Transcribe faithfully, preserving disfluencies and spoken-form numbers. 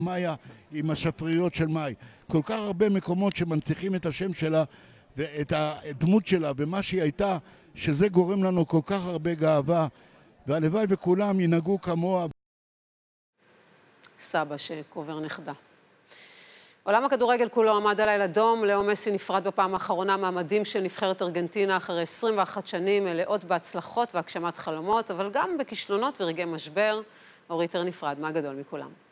מאיה עם השפריות של מאי. כל כך הרבה מקומות שמנציחים את השם שלה ואת הדמות שלה ומה שהיא הייתה, שזה גורם לנו כל כך הרבה גאווה, והלוואי וכולם ינהגו כמוה. סבא שקובר נכדה. עולם הכדורגל כולו עמד עליי לדום. לאו מסי נפרד בפעם האחרונה מהמדים של נבחרת ארגנטינה אחרי עשרים ואחת שנים, מלאות בהצלחות והגשמת חלומות, אבל גם בכישלונות ורגעי משבר. אורית נפרד, מה גדול מכולם?